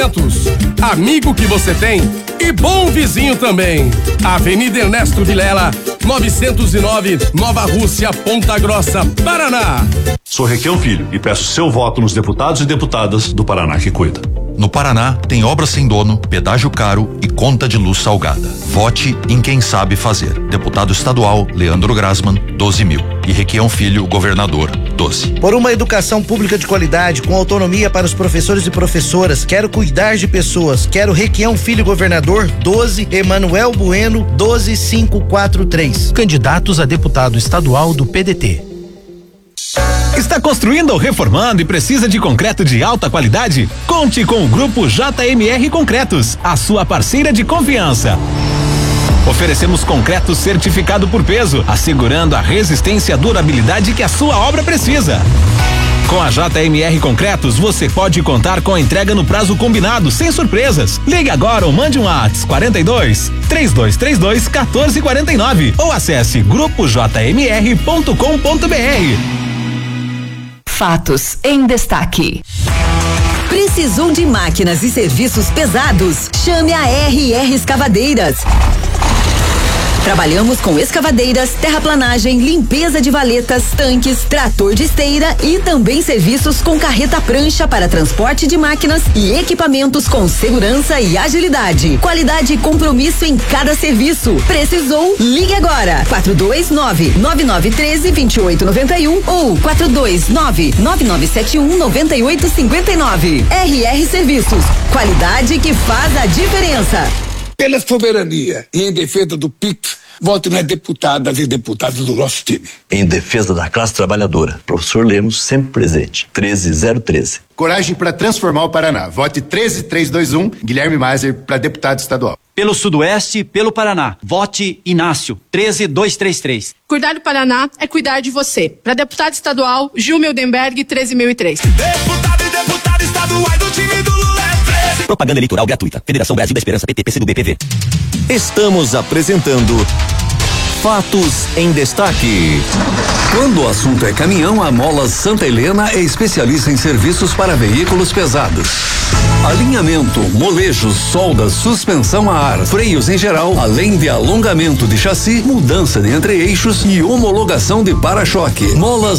Eventos. Amigo que você tem e bom vizinho também. Avenida Ernesto Vilela, 909, Nova Rússia, Ponta Grossa, Paraná. Sou Requião Filho e peço seu voto nos deputados e deputadas do Paraná que cuida. No Paraná, tem obra sem dono, pedágio caro e conta de luz salgada. Vote em quem sabe fazer. Deputado estadual, Leandro Grasman, 12.000. E Requião Filho, governador, 12. Por uma educação pública de qualidade, com autonomia para os professores e professoras, quero cuidar de pessoas. Quero Requião Filho, governador, 12, Emanuel Bueno, 12543. Candidatos a deputado estadual do PDT. Está construindo ou reformando e precisa de concreto de alta qualidade? Conte com o Grupo JMR Concretos, a sua parceira de confiança. Oferecemos concreto certificado por peso, assegurando a resistência e a durabilidade que a sua obra precisa. Com a JMR Concretos, você pode contar com a entrega no prazo combinado, sem surpresas. Ligue agora ou mande um WhatsApp 42 3232 1449 ou acesse grupojmr.com.br. Fatos em destaque. Precisou de máquinas e serviços pesados? Chame a RR Escavadeiras. Trabalhamos com escavadeiras, terraplanagem, limpeza de valetas, tanques, trator de esteira e também serviços com carreta prancha para transporte de máquinas e equipamentos com segurança e agilidade. Qualidade e compromisso em cada serviço. Precisou? Ligue agora. 429-9913-2891 ou 429-9971-9859. RR Serviços. Qualidade que faz a diferença. Pela soberania e em defesa do PIX, vote nas deputadas e deputados do nosso time. Em defesa da classe trabalhadora, professor Lemos sempre presente, 13013. Coragem para transformar o Paraná. Vote 13321, Guilherme Maiser para deputado estadual. Pelo Sudoeste, pelo Paraná. Vote Inácio, 13233. Cuidar do Paraná é cuidar de você. Para deputado estadual, Gil Mildenberg, 13003. Deputado e deputada estaduais do time do Lula é 13. Propaganda eleitoral gratuita. Federação Brasil da Esperança, PT, PCdoB, PV. Estamos apresentando Fatos em Destaque. Quando o assunto é caminhão, a Molas Santa Helena é especialista em serviços para veículos pesados. Alinhamento, molejos, soldas, suspensão a ar, freios em geral, além de alongamento de chassi, mudança de entre-eixos e homologação de para-choque. Molas